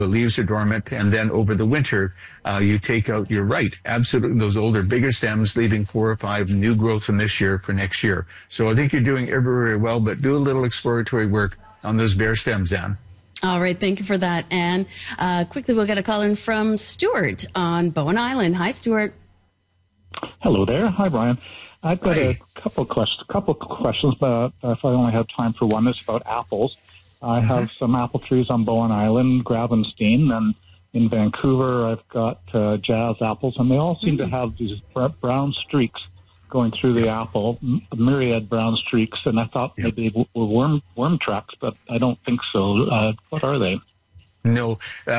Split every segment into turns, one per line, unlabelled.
the leaves are dormant, and then over the winter, you take out, you're right, absolutely, those older, bigger stems, leaving 4 or 5 new growth from this year for next year. So I think you're doing very well, but do a little exploratory work on those bare stems, Anne.
All right, thank you for that, Anne. Quickly, we'll get a call in from Stuart on Bowen Island. Hi, Stuart.
Hello there. Hi, Brian. I've got a couple of questions, but if I only have time for one, it's about apples. I have some apple trees on Bowen Island, Gravenstein, and in Vancouver I've got Jazz apples, and they all seem to have these brown streaks going through the apple, a myriad brown streaks, and I thought maybe they were worm tracks, but I don't think so. What are they?
No,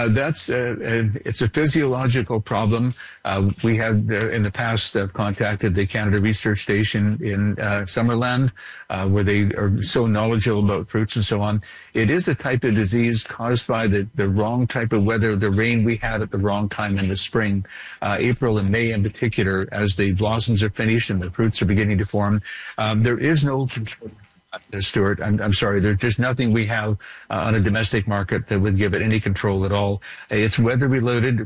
it's a physiological problem. We have in the past contacted the Canada Research Station in Summerland, where they are so knowledgeable about fruits and so on. It is a type of disease caused by the wrong type of weather, the rain we had at the wrong time in the spring, April and May in particular, as the blossoms are finished and the fruits are beginning to form. There is no control. Stuart, I'm sorry. There's just nothing we have on a domestic market that would give it any control at all. It's weather related,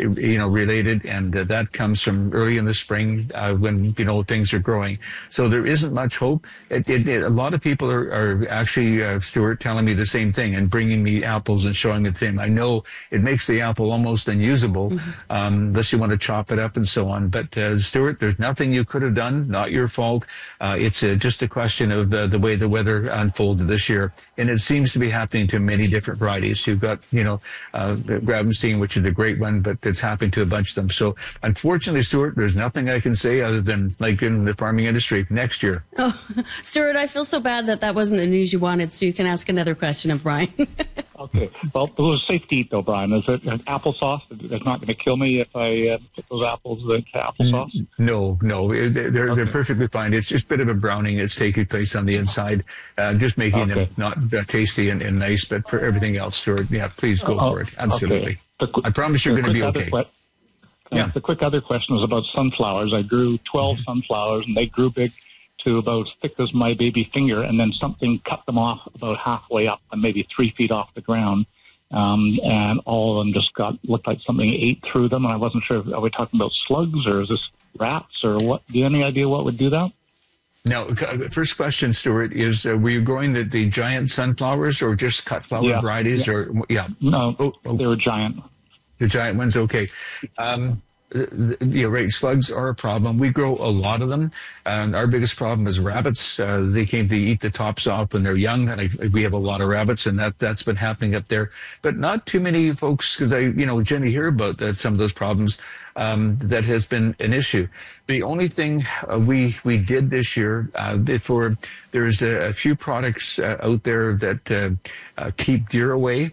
and that comes from early in the spring when things are growing. So there isn't much hope. A lot of people are actually, Stuart, telling me the same thing and bringing me apples and showing me the same. I know it makes the apple almost unusable unless you want to chop it up and so on. But Stuart, there's nothing you could have done. Not your fault. It's just a question of the way the weather unfolded this year, and it seems to be happening to many different varieties. You've got, Gravenstein, which is a great one, but it's happening to a bunch of them. So, unfortunately, Stuart, there's nothing I can say other than, like in the farming industry, next year.
Oh, Stuart, I feel so bad that wasn't the news you wanted, so you can ask another question of Brian.
Okay. Well, it was safe to eat, though, Brian. Is it applesauce? It's not going to kill me if I put those apples into applesauce?
No. They're perfectly fine. It's just a bit of a browning that's taking place on the inside, just making them not tasty and nice, but for everything else, Stuart, please go for it. Absolutely. I promise you're going to be okay.
The quick other question was about sunflowers. I grew 12 sunflowers, and they grew big to about as thick as my baby finger, and then something cut them off about halfway up and maybe 3 feet off the ground. And all of them just looked like something ate through them, and I wasn't sure, are we talking about slugs or is this rats or what? Do you have any idea what would do that?
Now, first question, Stuart, is were you growing the giant sunflowers or just cut flower varieties?
No, they were giant.
The giant ones, okay. Right. Slugs are a problem. We grow a lot of them. Our biggest problem is rabbits. They came to eat the tops off when they're young. And we have a lot of rabbits, and that's been happening up there. But not too many folks, because I generally hear about some of those problems. That has been an issue. The only thing we did this year, there's a few products out there that keep deer away.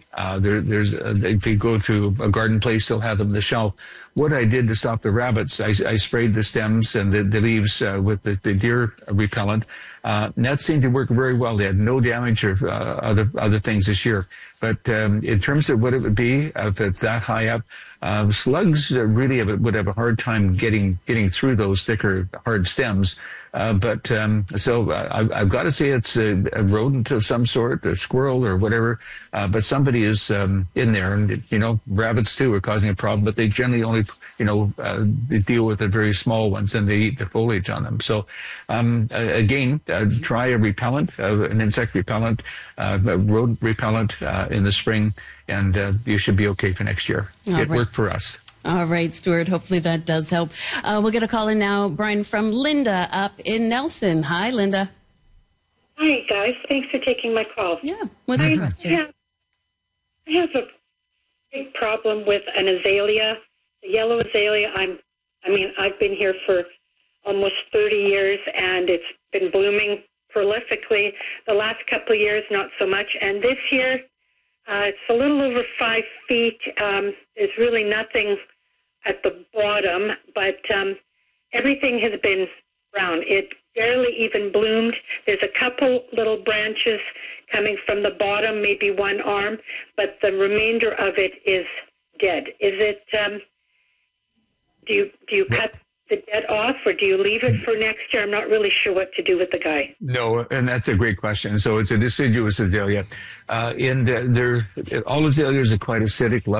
If you go to a garden place, they'll have them on the shelf. What I did to stop the rabbits, I sprayed the stems and the leaves with the deer repellent. And that seemed to work very well. They had no damage or other things this year. But in terms of what it would be, if it's that high up, slugs really would have a hard time getting through those thicker, hard stems. So I've got to say it's a rodent of some sort, a squirrel or whatever. But somebody is in there, and rabbits too are causing a problem. But they generally only they deal with the very small ones, and they eat the foliage on them. So again, try a repellent, an insect repellent, a rodent repellent in the spring, and you should be okay for next year. It worked for us.
All right, Stuart. Hopefully that does help. We'll get a call in now, Brian, from Linda up in Nelson. Hi, Linda.
Hi, guys. Thanks for taking my call.
Yeah. What's your question?
I have a big problem with an azalea, the yellow azalea. I've been here for almost 30 years, and it's been blooming prolifically. The last couple of years, not so much. And this year, it's a little over 5 feet. There's really nothing at the bottom, but everything has been brown. It barely even bloomed. There's a couple little branches coming from the bottom, maybe one arm, but the remainder of it is dead. Is it, do you cut the dead off, or do you leave it for next year? I'm not really sure what to do with the guy.
No, and that's a great question. So it's a deciduous azalea. All azaleas are quite acidic.